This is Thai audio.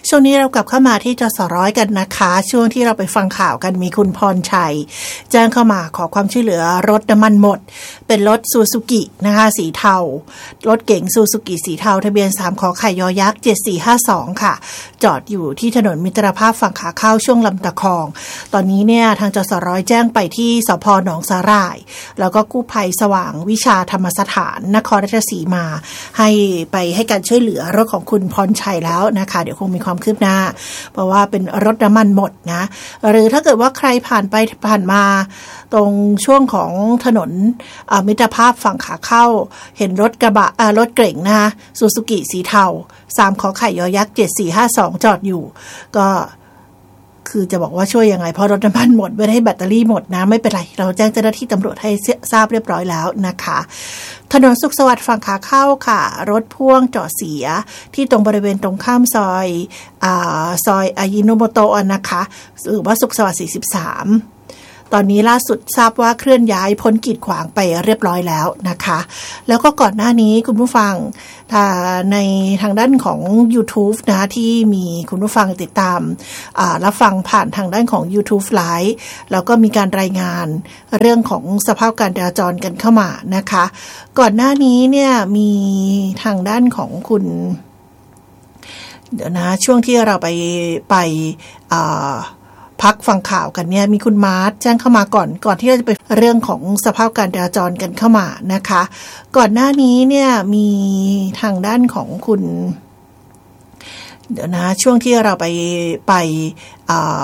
ช่วงนี้เรากลับเข้ามาที่จสร้อยกันนะคะช่วงที่เราไปฟังข่าวกันมีคุณพรชัยแจ้งเข้ามาขอความช่วยเหลือรถน้ำมันหมดเป็นรถซูซูกินะคะสีเทารถเก๋งซูซูกิสีเทาทะเบียน3ขอไข่ยอยักษ์7452ค่ะจอดอยู่ที่ถนนมิตรภาพฝั่งขาเข้าช่วงลำตะคองตอนนี้เนี่ยทางจสร้อยแจ้งไปที่สภ.หนองสาหร่ายแล้วก็กู้ภัยสว่างวิชาธรรมสถานนครราชสีมาให้การช่วยเหลือรถของคุณพรชัยแล้วนะคะเดี๋ยวคงมีความคืบหน้าเพราะว่าเป็นรถน้ำมันหมดนะหรือถ้าเกิดว่าใครผ่านไปผ่านมาตรงช่วงของถนนมิตรภาพฝั่งขาเข้าเห็นรถรถเก๋งนะคะซูซูกิสีเทา3ขอไข่ยอยักษ์7452จอดอยู่ก็คือจะบอกว่าช่วยยังไงเพราะรถน้ำมันหมดไม่ได้แบตเตอรี่หมดนะไม่เป็นไรเราแจ้งเจ้าหน้าที่ตำรวจให้ทราบเรียบร้อยแล้วนะคะถนนสุขสวัสดิ์ฝั่งขาเข้าค่ะรถพ่วงจอดเสียที่ตรงบริเวณตรงข้ามซอยอายิโนโมโตะนะคะหรือว่าสุขสวัสดิ์43ตอนนี้ล่าสุดทราบว่าเคลื่อนย้ายพ้นกีดขวางไปเรียบร้อยแล้วนะคะแล้วก็ก่อนหน้านี้คุณผู้ฟังในทางด้านของ YouTube นะที่มีคุณผู้ฟังติดตามรับฟังผ่านทางด้านของ YouTube Live แล้วก็มีการรายงานเรื่องของสภาพการจราจรกันเข้ามานะคะก่อนหน้านี้เนี่ยมีทางด้านของคุณเดี๋ยวนะช่วงที่เราไปพักฟังข่าวกันเนี่ยมีคุณมาร์ทแจ้งเข้ามาก่อนที่เราจะไปเรื่องของสภาพการจราจรกันเข้ามานะคะก่อนหน้านี้เนี่ยมีทางด้านของคุณเดี๋ยวนะช่วงที่เราไป